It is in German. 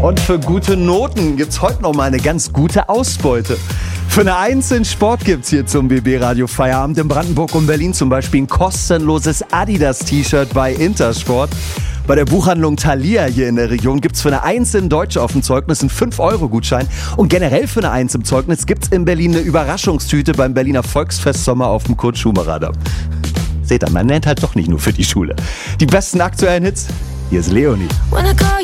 Und für gute Noten gibt's heute noch mal eine ganz gute Ausbeute. Für eine 1 in Sport gibt's hier zum BB Radio Feierabend in Brandenburg und Berlin zum Beispiel ein kostenloses Adidas-T-Shirt bei Intersport. Bei der Buchhandlung Thalia hier in der Region gibt's für eine 1 in Deutsch auf dem Zeugnis einen 5-Euro-Gutschein. Und generell für eine 1 im Zeugnis gibt's in Berlin eine Überraschungstüte beim Berliner Volksfest Sommer auf dem Kurt-Schumacher-Damm. Seht ihr, man nennt halt doch nicht nur für die Schule. Die besten aktuellen Hits, hier ist Leonie.